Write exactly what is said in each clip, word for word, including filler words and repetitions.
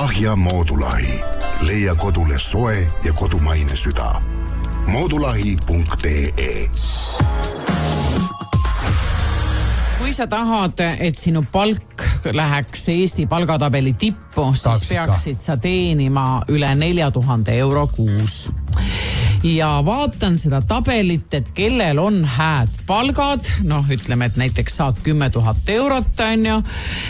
Lahja Moodulahi. Leia kodule soe ja kodumaine süda. moodulahi punkt ee. Kui sa tahad, et sinu palk läheks Eesti palgatabeli tippu, siis Taksika. peaksid sa teenima üle nelja tuhande euro kuus. Ja vaatan seda tabelit, et kellel on hääd palgad, noh ütleme, et näiteks saad kümme tuhat eurot, on ju,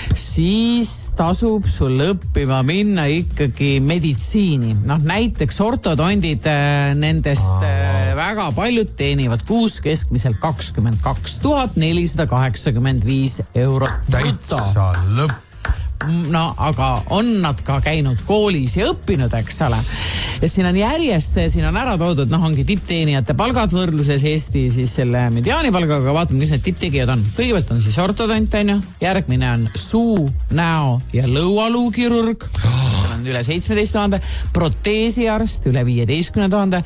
siis tasub sul õppima minna ikkagi meditsiini. Noh näiteks ortodondid, nendest Aa. väga paljud teenivad kuus keskmiselt kakskümmend kaks tuhat nelisada kaheksakümmend viis eurot. Täitsa lõpp. No aga on nad ka käinud koolis ja õppinud, eks ole. Et siin on järjest, siin on ära toodud, noh ongi tippteenijate palgad võrdluses Eesti siis selle mediaanipalgaga, vaatame, kes need tipptegijad on. Kõigepealt on siis ortodont, on ju, järgmine on suu, näo ja lõualuukirurg, seal on üle seitsmeteist tuhande, proteesiarst üle viieteistkümne tuhande,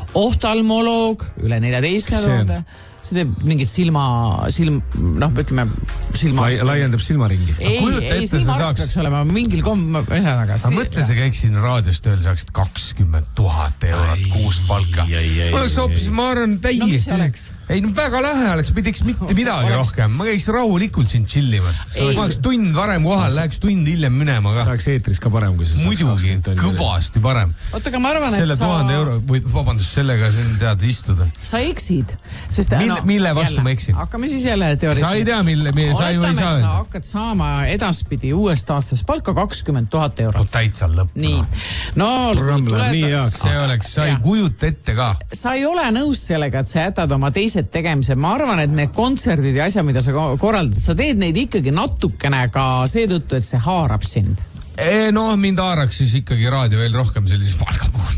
oftalmoloog üle neljateistkümne tuhande. See teeb mingit silma, silm, noh, ütleme, silma... Lai, laiendab silmaringi. Ei, ei, silmaarst peaks olema mingil kom... Ühesõnaga, aga mõtle, see käiksin raadiost tööl, saaksid kakskümmend tuhat eurot kuus palka. Ma oleks hoopis, ma arvan, täiesti... Ei, no väga lähe oleks, ma ei teeks mitte midagi oleks... rohkem. Ma käiks rahulikult siin chillimas. Ma oleks tund varem kohal, läheks tund hiljem minema ka. Saaks eetris ka parem, kui see saaks. Muidugi, kõvasti parem. Oota, aga ma arvan, selle et sa... tuhande euro, või vabandust, sellega siin tead istuda. Sa eksid, sest... Mille, no, mille vastu jälle, ma eksin? Hakkame siis jälle teooriat. Sa ei tea, mille, mille sa ei või saa. Sa hakkad saama edaspidi uuest aastast palka kakskümmend tuhat eurot. No täitsa lõpp. Nii. No, tuled... nii heaks. See oleks, sa ei kujuta ette ka. Sa ei ole nõus sellega, et sa jätad oma teised tegemised. Ma arvan, et need kontserdid ja asja, mida sa korraldad, sa teed neid ikkagi natukene ka seetõttu, et see haarab sind. E, no, mind haaraks siis ikkagi raadio veel rohkem sellise palga puhul.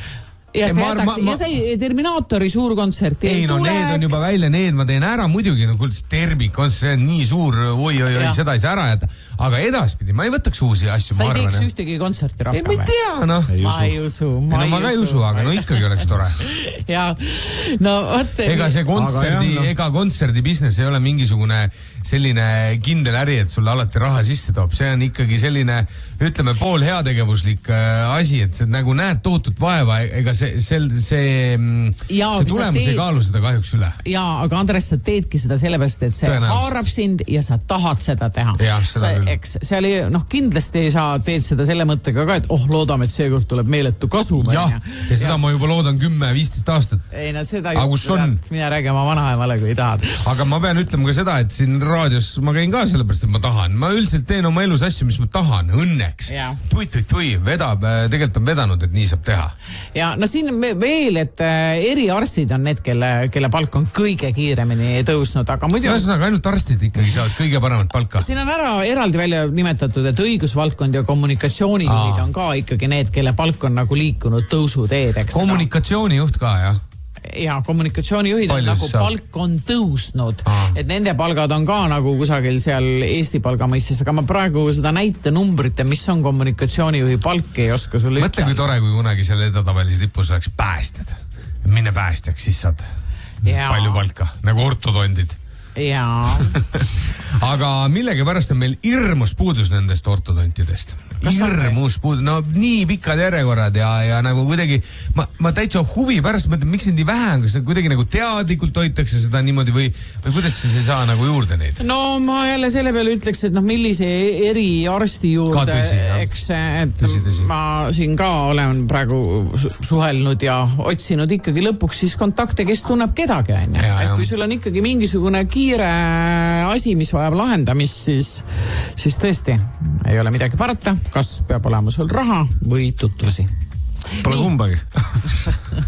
Ja, see jätaks, ma, ma, ja see Terminaatori suur kontsert ei, ei no tuleks. Need on juba välja, need ma teen ära muidugi, no kuule, termikontsert, see on nii suur, oi, oi, oi, seda ei saa ära jätta. Aga edaspidi, ma ei võtaks uusi asju, sa ma arvan. Sa ei teeks ühtegi kontserti rohkem. Ei, ma ei tea, noh. Ma ei usu, ma ei, no, ma ka ei usu, aga no ikkagi oleks tore. ja, no võtte. Ega see kontserdi, jah, no. ega kontserdi business ei ole mingisugune selline kindel äri, et sulle alati raha sisse toob. See on ikkagi selline, ütleme, pool heategevuslik äh, asi, et see, nagu näed tohutut vaeva, ega see, sel, see, ja, see tulemus teed... ei kaalu seda kahjuks üle. Ja, aga Andres, sa teedki seda sellepärast, et see haarab sind ja sa tahad seda teha. Ja, seda sa, eks, seal ei, noh, kindlasti sa teed seda selle mõttega ka, et oh, loodame, et seekord tuleb meeletu kasu. Ja, ja, ja seda ja. Ma juba loodan kümme viisteist aastat. Ei, no seda juht, mina räägi oma vanaemale, kui tahad. Aga ma pean ütlema ka seda, et siin raadios ma käin ka sellepärast, et ma tahan. Ma üldiselt teen oma elus asju, mis ma tahan, õnneks. Tui, tui, tui, vedab, tegelikult on vedanud, et nii saab teha. Ja no siin veel, et eriarstid on need, kelle, kelle palk on kõige kiiremini tõusnud, aga muidu... Ühesõnaga, ainult arstid ikkagi saavad kõige paremat palka. Siin on ära eraldi välja nimetatud, et õigusvaldkond ja kommunikatsioonijuhid on ka ikkagi need, kelle palk on nagu liikunud tõusuteed, eks. Kommunikatsioonijuht ka, jah? Ja kommunikatsioonijuhid on nagu saab? Palk on tõusnud, Aa. et nende palgad on ka nagu kusagil seal Eesti palga mõistes, aga ma praegu seda näite numbrite, mis on kommunikatsioonijuhi palk, ei oska sulle ütle. Mõtle, kui tore, kui kunagi selle edatabelis tipus oleks päästjad. Minne päästjaks, siis saad ja. Palju palka, nagu ortodondid. Jaa. Aga millegi pärast on meil hirmus puudus nendest ortodontidest. Hirmus puudus, no nii pikad järjekorrad ja, ja nagu kuidagi, ma, ma täitsa huvi pärast mõtlen, miks neid nii vähe on, kas kuidagi nagu teadlikult hoitakse seda niimoodi või, või kuidas siis ei saa nagu juurde neid? No ma jälle selle peale ütleks, et noh, millise eriarsti juurde, tõsi, eks, et tõsi, tõsi. Ma siin ka olen praegu suhelnud ja otsinud ikkagi lõpuks siis kontakte, kes tunneb kedagi, on ju. Et kui sul on ikkagi mingisugune kiire asi, mis vajab lahendamist, siis, siis tõesti ei ole midagi parata, kas peab olema sul raha või tutvusi. Pole kumbagi.